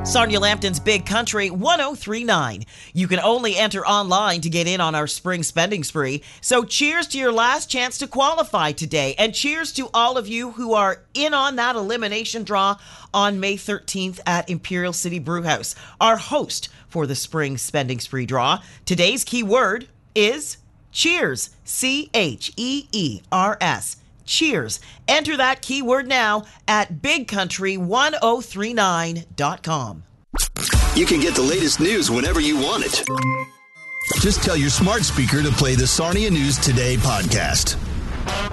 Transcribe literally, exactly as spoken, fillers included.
Sarnia Lambton's Big Country one oh three point nine. You can only enter online to get in on our spring spending spree. So cheers to your last chance to qualify today. And cheers to all of you who are in on that elimination draw on May thirteenth at Imperial City Brewhouse. Our host for the spring spending spree draw. Today's key word is cheers. C H E E R S. Cheers. Enter that keyword now at big country one oh three nine dot com. You can get the latest news whenever you want it. Just tell your smart speaker to play the Sarnia News Today podcast.